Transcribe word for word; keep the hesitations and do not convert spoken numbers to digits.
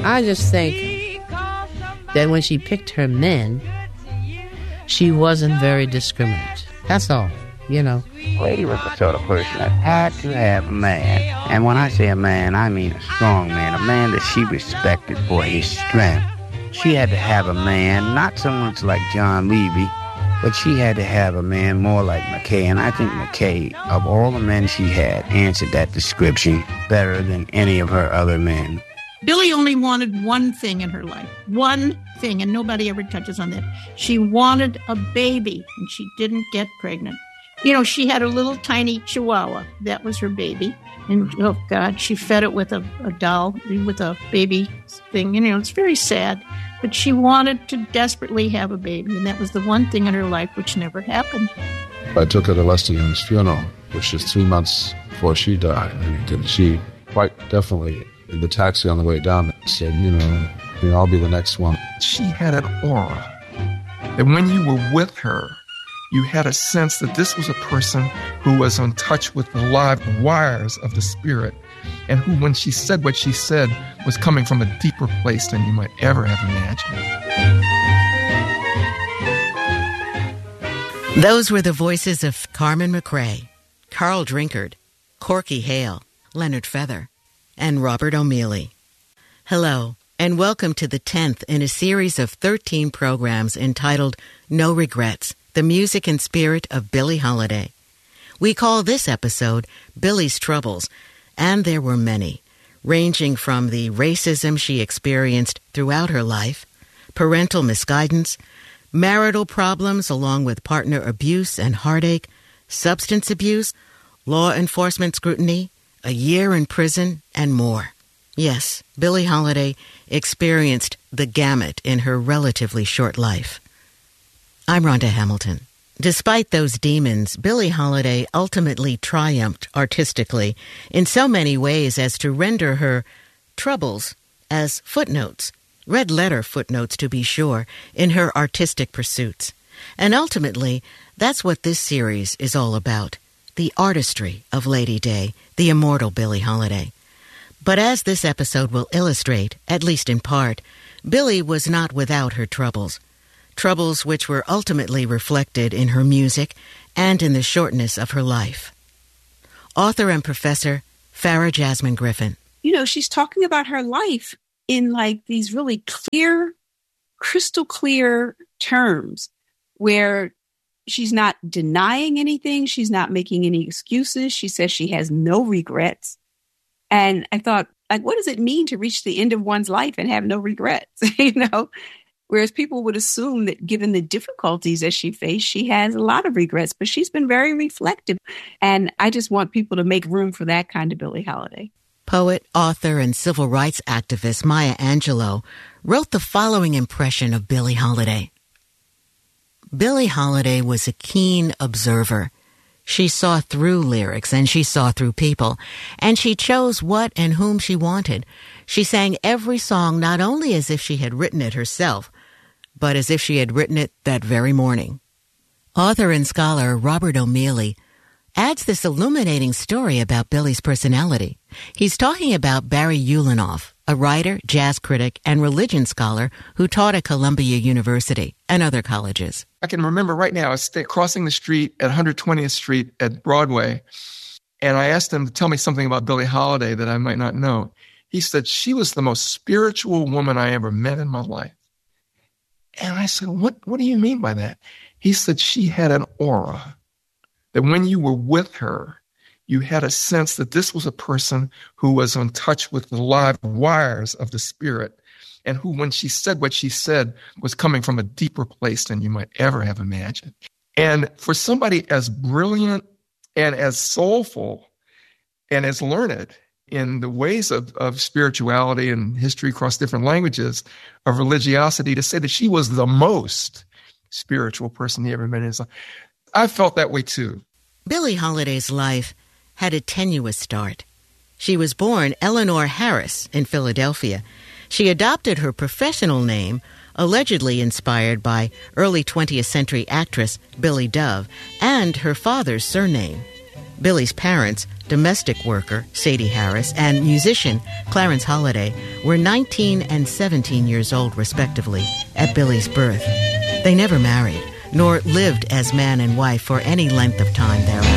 I just think that when she picked her men, she wasn't very discriminate. That's all, you know. Lady was the sort of person that had to have a man. And when I say a man, I mean a strong man, a man that she respected for his strength. She had to have a man, not so much like John Levy, but she had to have a man more like McKay. And I think McKay, of all the men she had, answered that description better than any of her other men. Billie only wanted one thing in her life, one thing, and nobody ever touches on that. She wanted a baby, and she didn't get pregnant. You know, she had a little tiny chihuahua. That was her baby. And, oh, God, she fed it with a, a doll, with a baby thing. You know, it's very sad. But she wanted to desperately have a baby, and that was the one thing in her life which never happened. I took her to Lester Young's funeral, which is three months before she died. And she quite definitely, in the taxi on the way down, said, you know, I'll be the next one. She had an aura that when you were with her, you had a sense that this was a person who was in touch with the live wires of the spirit, and who, when she said what she said, was coming from a deeper place than you might ever have imagined. Those were the voices of Carmen McRae, Carl Drinkard, Corky Hale, Leonard Feather, and Robert O'Meally. Hello, and welcome to the tenth in a series of thirteen programs entitled No Regrets, the music and spirit of Billie Holiday. We call this episode Billie's Troubles, and there were many, ranging from the racism she experienced throughout her life, parental misguidance, marital problems along with partner abuse and heartache, substance abuse, law enforcement scrutiny, a year in prison, and more. Yes, Billie Holiday experienced the gamut in her relatively short life. I'm Rhonda Hamilton. Despite those demons, Billie Holiday ultimately triumphed artistically in so many ways as to render her troubles as footnotes, red letter footnotes to be sure, in her artistic pursuits. And ultimately, that's what this series is all about, the artistry of Lady Day, the immortal Billie Holiday. But as this episode will illustrate, at least in part, Billie was not without her troubles. Troubles which were ultimately reflected in her music and in the shortness of her life. Author and professor Farah Jasmine Griffin. You know, she's talking about her life in like these really clear, crystal clear terms where she's not denying anything. She's not making any excuses. She says she has no regrets. And I thought, like, what does it mean to reach the end of one's life and have no regrets? you know? Whereas people would assume that given the difficulties that she faced, she has a lot of regrets, but she's been very reflective. And I just want people to make room for that kind of Billie Holiday. Poet, author, and civil rights activist Maya Angelou wrote the following impression of Billie Holiday. Billie Holiday was a keen observer. She saw through lyrics and she saw through people, and she chose what and whom she wanted. She sang every song not only as if she had written it herself, but as if she had written it that very morning. Author and scholar Robert O'Meally adds this illuminating story about Billie's personality. He's talking about Barry Ulinoff, a writer, jazz critic, and religion scholar who taught at Columbia University and other colleges. I can remember right now, I was crossing the street at one hundred twentieth Street at Broadway, and I asked him to tell me something about Billie Holiday that I might not know. He said, she was the most spiritual woman I ever met in my life. And I said, what, what do you mean by that? He said, she had an aura that when you were with her, you had a sense that this was a person who was in touch with the live wires of the spirit, and who, when she said what she said, was coming from a deeper place than you might ever have imagined. And for somebody as brilliant and as soulful and as learned in the ways of, of spirituality and history across different languages, of religiosity, to say that she was the most spiritual person he ever met in his life, I felt that way too. Billie Holiday's life had a tenuous start. She was born Eleanor Harris in Philadelphia. She adopted her professional name, allegedly inspired by early twentieth century actress Billie Dove, and her father's surname. Billie's parents, domestic worker Sadie Harris, and musician Clarence Holliday were nineteen and seventeen years old, respectively, at Billy's birth. They never married, nor lived as man and wife for any length of time thereafter.